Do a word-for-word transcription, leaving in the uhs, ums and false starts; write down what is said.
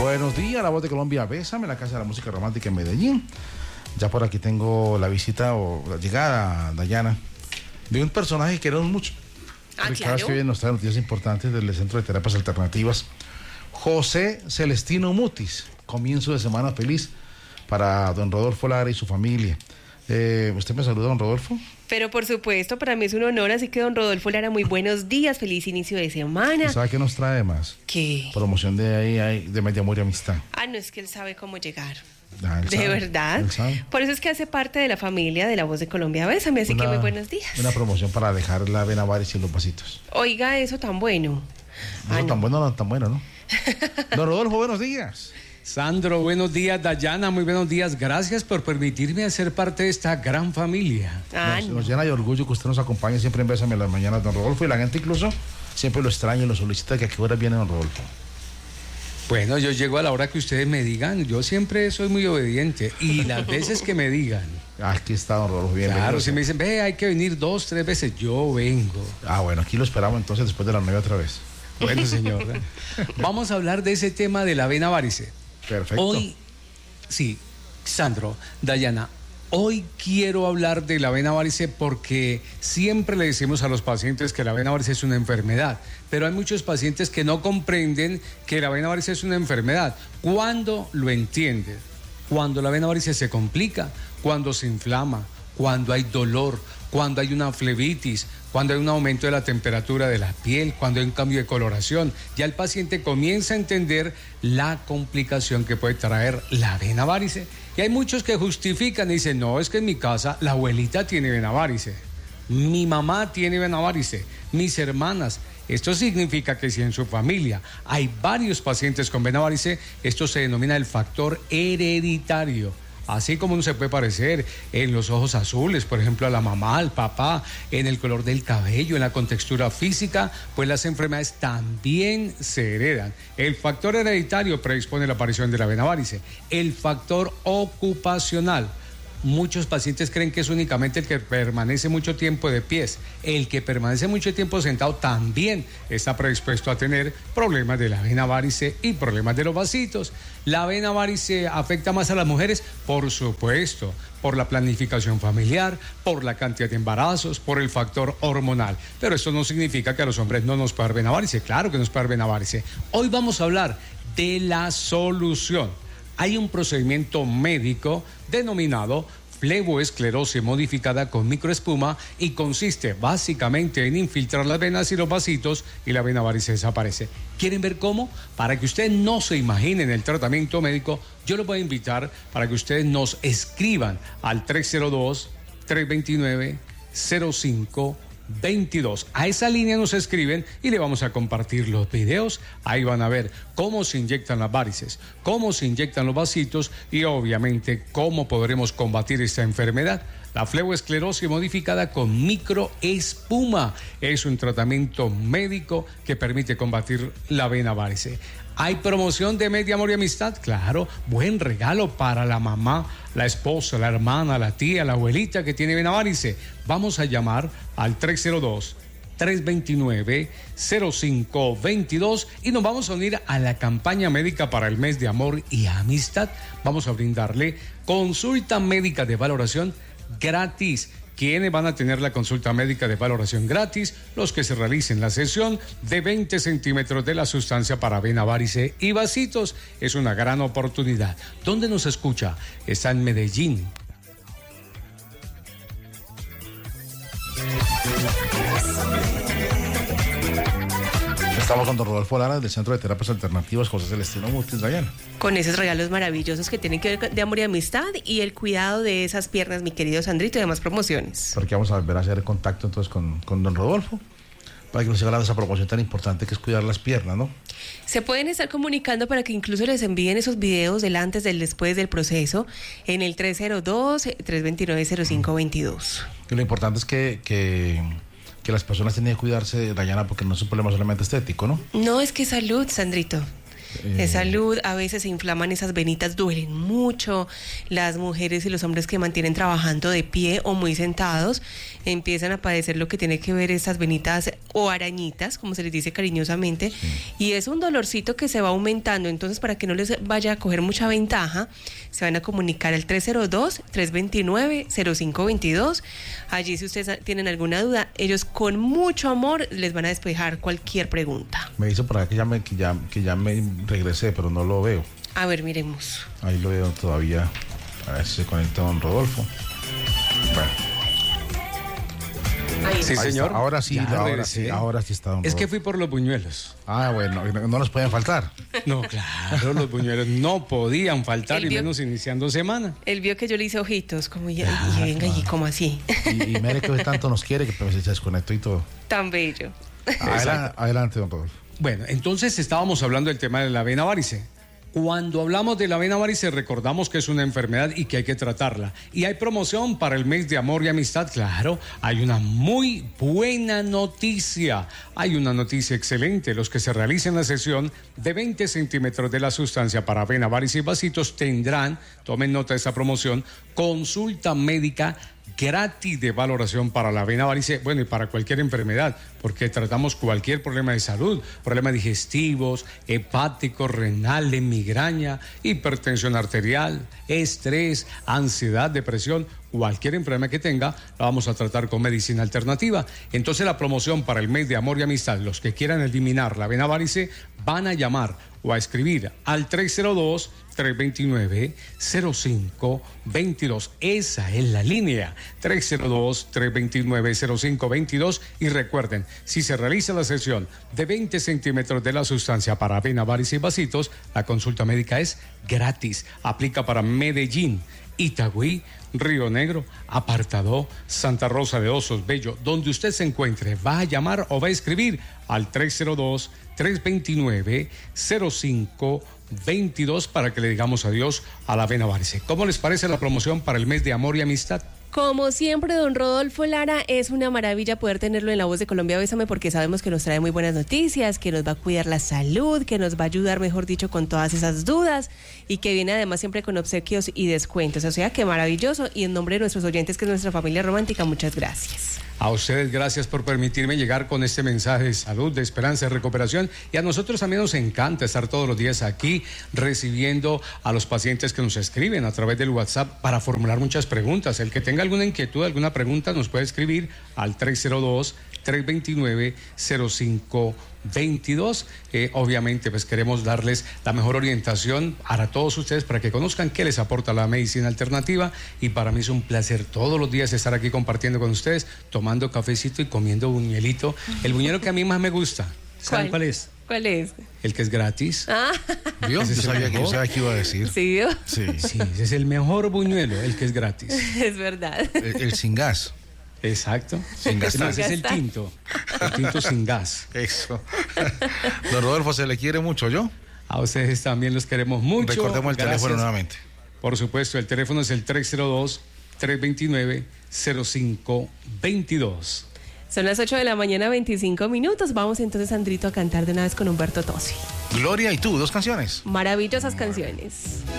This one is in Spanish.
Buenos días, la voz de Colombia, Bésame, la casa de la música romántica en Medellín. Ya por aquí tengo la visita o la llegada, Dayana, de un personaje que queremos mucho. Ah, Cada claro. vez que viene nos trae noticias importantes del Centro de Terapias Alternativas. José Celestino Mutis, comienzo de semana feliz para don Rodolfo Lara y su familia. Eh, ¿Usted me saluda, don Rodolfo? Pero por supuesto, para mí es un honor, así que don Rodolfo Lara, muy buenos días, feliz inicio de semana. ¿Sabe qué nos trae más? ¿Qué? Promoción de ahí, ahí de Media Amor y Amistad. Ah, no, es que él sabe cómo llegar. Ah, él ¿De sabe, verdad? él sabe. Por eso es que hace parte de la familia de La Voz de Colombia, Bésame, así Una- que muy buenos días. Una promoción para dejar la vena varis y los vasitos. Oiga, eso tan bueno. No, Ah, no. tan bueno, no tan bueno, ¿no? Don Rodolfo, buenos días. Sandro, buenos días. Dayana, muy buenos días. Gracias por permitirme hacer parte de esta gran familia. Ah, Nos, no. nos llena de orgullo que usted nos acompañe siempre en Bésame en las mañanas, don Rodolfo, y la gente incluso siempre lo extraña y lo solicita que a qué hora viene don Rodolfo. Bueno, yo llego a la hora que ustedes me digan. Yo siempre soy muy obediente. Y las veces que me digan. Aquí está don Rodolfo, bienvenido. Claro, si me dicen, ve, hay que venir dos, tres veces, yo vengo. Ah, bueno, aquí lo esperamos entonces después de la nueve otra vez. Bueno, señor. Vamos a hablar de ese tema de la vena varice. Perfecto. Hoy, sí, Sandro, Dayana, hoy quiero hablar de la vena varice porque siempre le decimos a los pacientes que la vena varice es una enfermedad, pero hay muchos pacientes que no comprenden que la vena varice es una enfermedad. ¿Cuándo lo entienden? Cuando la vena varice se complica, cuando se inflama, cuando hay dolor, cuando hay una flebitis, cuando hay un aumento de la temperatura de la piel, cuando hay un cambio de coloración. Ya el paciente comienza a entender la complicación que puede traer la vena varice. Y hay muchos que justifican y dicen, no, es que en mi casa la abuelita tiene vena varice, mi mamá tiene vena varice, mis hermanas. Esto significa que si en su familia hay varios pacientes con vena varice, esto se denomina el factor hereditario. Así como no se puede parecer en los ojos azules, por ejemplo, a la mamá, al papá, en el color del cabello, en la contextura física, pues las enfermedades también se heredan. El factor hereditario predispone la aparición de la vena varice. El factor ocupacional. Muchos pacientes creen que es únicamente el que permanece mucho tiempo de pies. El que permanece mucho tiempo sentado también está predispuesto a tener problemas de la vena varice y problemas de los vasitos. ¿La vena varice afecta más a las mujeres? Por supuesto, por la planificación familiar, por la cantidad de embarazos, por el factor hormonal. Pero esto no significa que a los hombres no nos pueda dar vena varice. Claro que nos puede dar vena varice. Hoy vamos a hablar de la solución. Hay un procedimiento médico denominado fleboesclerosis modificada con microespuma y consiste básicamente en infiltrar las venas y los vasitos y la vena varice desaparece. ¿Quieren ver cómo? Para que ustedes no se imaginen el tratamiento médico, yo los voy a invitar para que ustedes nos escriban al tres cero dos, tres dos nueve, cero cinco veintidós. A esa línea nos escriben y le vamos a compartir los videos. Ahí van a ver cómo se inyectan las varices, cómo se inyectan los vasitos y obviamente cómo podremos combatir esta enfermedad. La fleboesclerosis modificada con microespuma es un tratamiento médico que permite combatir la vena varice. ¿Hay promoción de Media Amor y Amistad? Claro, buen regalo para la mamá, la esposa, la hermana, la tía, la abuelita que tiene vena varice. Vamos a llamar al tres cero dos, tres dos nueve, cero cinco veintidós y nos vamos a unir a la campaña médica para el mes de amor y amistad. Vamos a brindarle consulta médica de valoración gratis. ¿Quiénes van a tener la consulta médica de valoración gratis? Los que se realicen la sesión de veinte centímetros de la sustancia para vena varice y vasitos. Es una gran oportunidad. ¿Dónde nos escucha? Está en Medellín. Estamos con don Rodolfo Lara del Centro de Terapias Alternativas José Celestino Mutis, Dayana. Con esos regalos maravillosos que tienen que ver de amor y amistad y el cuidado de esas piernas, mi querido Sandrito, y demás promociones. Porque vamos a volver a hacer contacto entonces con, con don Rodolfo para que nos haga de esa promoción tan importante que es cuidar las piernas, ¿no? Se pueden estar comunicando para que incluso les envíen esos videos del antes, del después del proceso en el tres cero dos, tres dos nueve, cero cinco veintidós. Y lo importante es que, que, que las personas tienen que cuidarse, Dayana, porque no es un problema solamente estético, ¿no? No, es que salud, Sandrito. Eh, De salud, a veces se inflaman esas venitas, duelen mucho. Las mujeres y los hombres que mantienen trabajando de pie o muy sentados empiezan a padecer lo que tiene que ver esas venitas o arañitas, como se les dice cariñosamente, Sí. y es un dolorcito que se va aumentando. Entonces, para que no les vaya a coger mucha ventaja, se van a comunicar al tres cero dos, tres dos nueve, cero cinco dos dos. Allí, si ustedes tienen alguna duda, ellos con mucho amor les van a despejar cualquier pregunta. Me dice por acá que ya me, que ya, que ya me regresé, pero no lo veo. A ver, miremos. Ahí lo veo todavía. A ver si se conecta don Rodolfo. Bueno. Ahí. Sí, Ahí señor. está. Ahora sí, Ya ahora regresé. sí, ahora sí está don Es que Rodolfo. fui por los buñuelos. Ah, bueno, no, no nos pueden faltar. No, claro, los buñuelos no podían faltar, El y bio- menos iniciando semana. Él vio que yo le hice ojitos, como ya, Claro. y venga, y como así, Y, y mire que hoy tanto nos quiere que pues, se desconectó y todo. tan bello. Adelante, adelante, don Rodolfo. Bueno, entonces estábamos hablando del tema de la vena varice. Cuando hablamos de la vena varice, recordamos que es una enfermedad y que hay que tratarla. Y hay promoción para el mes de amor y amistad, claro. Hay una muy buena noticia. Hay una noticia excelente. Los que se realicen la sesión de veinte centímetros de la sustancia para vena varice y vasitos tendrán, tomen nota de esa promoción, consulta médica gratis de valoración para la vena varice, bueno, y para cualquier enfermedad, porque tratamos cualquier problema de salud, problemas digestivos, hepáticos, renales, migraña, hipertensión arterial, estrés, ansiedad, depresión, cualquier enfermedad que tenga, la vamos a tratar con medicina alternativa. Entonces la promoción para el mes de amor y amistad, los que quieran eliminar la vena varice, van a llamar o a escribir al tres cero dos, tres dos nueve, cero cinco dos dos. Esa es la línea, tres cero dos, tres dos nueve, cero cinco dos dos. Y recuerden, si se realiza la sesión de veinte centímetros de la sustancia para vena varice y vasitos, la consulta médica es gratis. Aplica para Medellín, Itagüí, Río Negro, Apartadó, Santa Rosa de Osos, Bello, donde usted se encuentre, va a llamar o va a escribir al tres cero dos, tres dos nueve, cero cinco dos dos para que le digamos adiós a la vena varice. ¿Cómo les parece la promoción para el mes de amor y amistad? Como siempre, don Rodolfo Lara, es una maravilla poder tenerlo en La Voz de Colombia Bésame, porque sabemos que nos trae muy buenas noticias, que nos va a cuidar la salud, que nos va a ayudar, mejor dicho, con todas esas dudas, y que viene además siempre con obsequios y descuentos. O sea, que maravilloso. Y en nombre de nuestros oyentes, que es nuestra familia romántica, muchas gracias. A ustedes, gracias por permitirme llegar con este mensaje de salud, de esperanza, de recuperación. Y a nosotros también nos encanta estar todos los días aquí recibiendo a los pacientes que nos escriben a través del WhatsApp para formular muchas preguntas. El que tenga alguna inquietud, alguna pregunta, nos puede escribir al tres cero dos, tres dos nueve, cero cinco dos dos. Eh, obviamente, pues queremos darles la mejor orientación para todos ustedes, para que conozcan qué les aporta la medicina alternativa. Y para mí es un placer todos los días estar aquí compartiendo con ustedes, tomando cafecito y comiendo buñuelito. El buñuelo que a mí más me gusta, ¿saben cuál es? ¿Cuál es? El que es gratis. Ah, ¿Vio? Ese Yo es el sabía, que, yo mejor. sabía que iba a decir. sí, ¿vio? Sí. Sí, ese es el mejor buñuelo, el que es gratis. Es verdad. El, el sin gas. Exacto. Sin gastar. No, ese es el Gastar. tinto. El tinto sin gas. Eso. Don Rodolfo, se le quiere mucho, ¿yo? A ustedes también los queremos mucho. Recordemos el Gracias. teléfono nuevamente. Por supuesto, el teléfono es el tres cero dos, tres dos nueve, cero cinco dos dos. Son las ocho de la mañana, veinticinco minutos. Vamos entonces, Andrito, a cantar de una vez con Humberto Tosi. Gloria y tú, dos canciones. Maravillosas canciones.